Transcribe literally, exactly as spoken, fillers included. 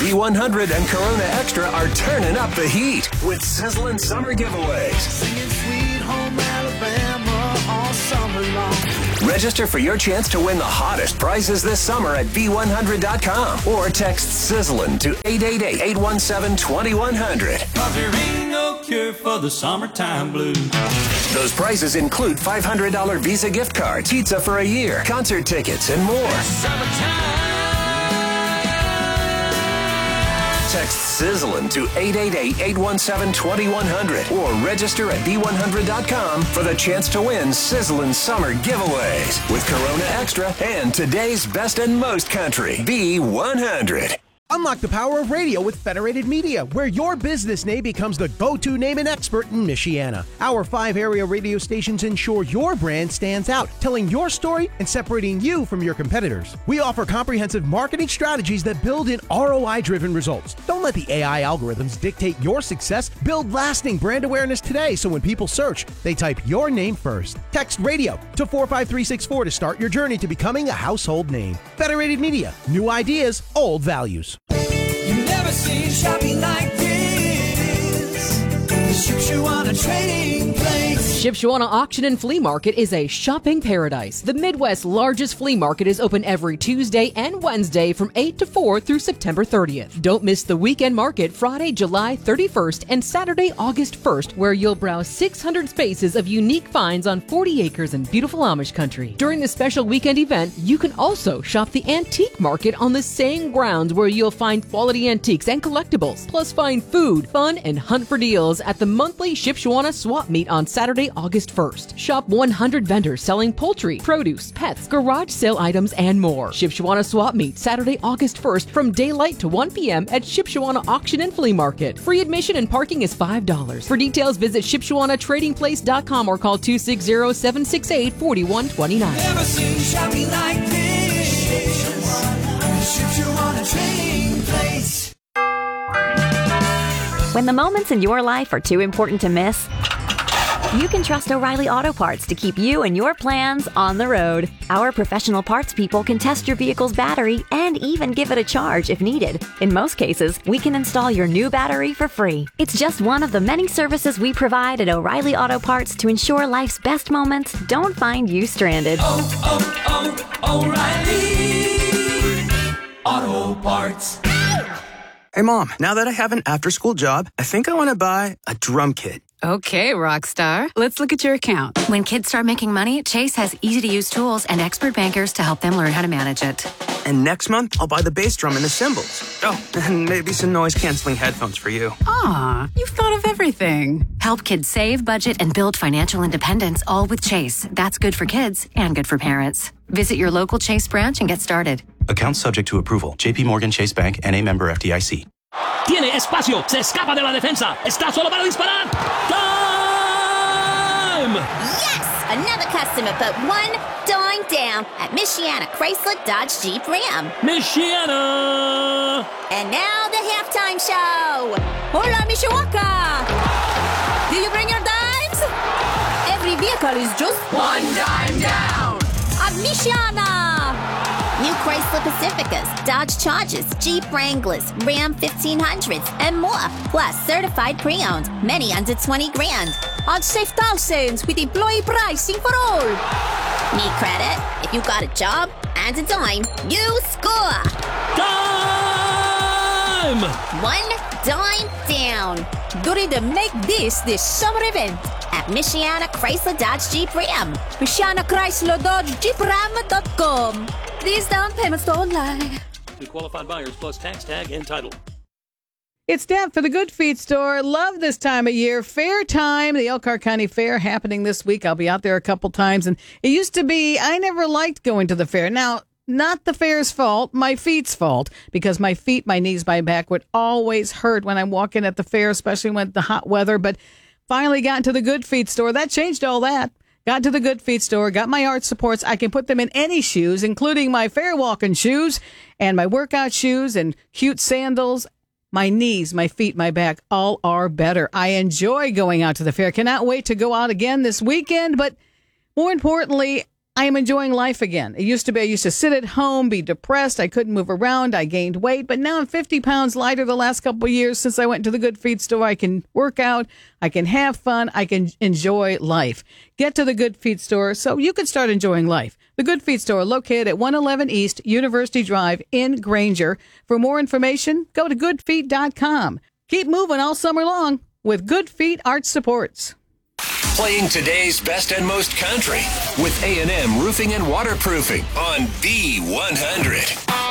V one hundred and Corona Extra are turning up the heat with sizzling summer giveaways. Singing Sweet Home Alabama all summer long. Register for your chance to win the hottest prizes this summer at V one hundred dot com or text sizzling to eight eight eight, eight one seven, two one zero zero. Cause there ain't no cure for the summertime blues. Those prizes include five hundred dollars Visa gift cards, pizza for a year, concert tickets, and more. Text sizzling to eight eight eight, eight one seven, two one zero zero or register at V one hundred dot com for the chance to win sizzling summer giveaways with Corona Extra and today's best and most country, V one hundred. Unlock the power of radio with Federated Media, where your business name becomes the go-to name and expert in Michiana. Our five area radio stations ensure your brand stands out, telling your story and separating you from your competitors. We offer comprehensive marketing strategies that build in R O I-driven results. Don't let the A I algorithms dictate your success. Build lasting brand awareness today so when people search, they type your name first. Text radio to four five three six four to start your journey to becoming a household name. Federated Media, new ideas, old values. You've never seen shopping like this. Shipshewana Trading Place. Shipshewana Auction and Flea Market is a shopping paradise. The Midwest's largest flea market is open every Tuesday and Wednesday from eight to four through September thirtieth. Don't miss the weekend market Friday, July thirty-first and Saturday, August first, where you'll browse six hundred spaces of unique finds on forty acres in beautiful Amish country. During the special weekend event, you can also shop the antique market on the same grounds where you'll find quality antiques and collectibles, plus find food, fun, and hunt for deals at the monthly Shipshewana Swap Meet on Saturday, August first. Shop one hundred vendors selling poultry, produce, pets, garage sale items, and more. Shipshewana Swap Meet, Saturday, August first from daylight to one p.m. at Shipshewana Auction and Flea Market. Free admission and parking is five dollars. For details, visit Shipshewana Trading Place dot com or call two six zero, seven six eight, four one two nine. Never seen shopping like this. Shipshewana Trading Place. When the moments in your life are too important to miss, you can trust O'Reilly Auto Parts to keep you and your plans on the road. Our professional parts people can test your vehicle's battery and even give it a charge if needed. In most cases, we can install your new battery for free. It's just one of the many services we provide at O'Reilly Auto Parts to ensure life's best moments don't find you stranded. Oh, oh, oh, O'Reilly Auto Parts. Hey, Mom, now that I have an after-school job, I think I want to buy a drum kit. Okay, Rockstar. Let's look at your account. When kids start making money, Chase has easy-to-use tools and expert bankers to help them learn how to manage it. And next month, I'll buy the bass drum and the cymbals. Oh, and maybe some noise-canceling headphones for you. Aw, you've thought of everything. Help kids save, budget, and build financial independence, all with Chase. That's good for kids and good for parents. Visit your local Chase branch and get started. Account subject to approval. J P Morgan Chase Bank, N A member F D I C. Tiene espacio, se escapa de la defensa, está solo para disparar. Time! Yes! Another customer put one dime down at Michiana Chrysler Dodge Jeep Ram. Michiana! And now the halftime show. Hola, Mishawaka! Do you bring your dimes? Every vehicle is just one dime down at Michiana. New Chrysler Pacificas, Dodge Chargers, Jeep Wranglers, Ram fifteen hundreds, and more. Plus certified pre-owned, many under twenty grand. On safe thousands with employee pricing for all. Need credit? If you got a job and a dime, you score. Time! One dime down during the Make This this summer event at Michiana Chrysler Dodge Jeep Ram. Michiana Chrysler Dodge Jeep Ram dot com. These down payments don't lie. To qualified buyers plus tax tag and title. It's Deb for the Good Feet store. Love this time of year. Fair time, the Elkhart County Fair happening this week. I'll be out there a couple times. And it used to be, I never liked going to the fair. Now, not the fair's fault, my feet's fault, because my feet, my knees, my back would always hurt when I'm walking at the fair, especially when the hot weather. But finally got into the Good Feet store. That changed all that. Got to the Good Feet store, got my arch supports. I can put them in any shoes, including my fair walking shoes and my workout shoes and cute sandals. My knees, my feet, my back, all are better. I enjoy going out to the fair. Cannot wait to go out again this weekend. But more importantly, I am enjoying life again. It used to be I used to sit at home, be depressed. I couldn't move around. I gained weight, but now I'm fifty pounds lighter the last couple of years since I went to the Good Feet store. I can work out. I can have fun. I can enjoy life. Get to the Good Feet store so you can start enjoying life. The Good Feet store, located at one eleven East University Drive in Granger. For more information, go to good feet dot com. Keep moving all summer long with Good Feet Arch Supports. Playing today's best and most country with A and M Roofing and Waterproofing on B one hundred.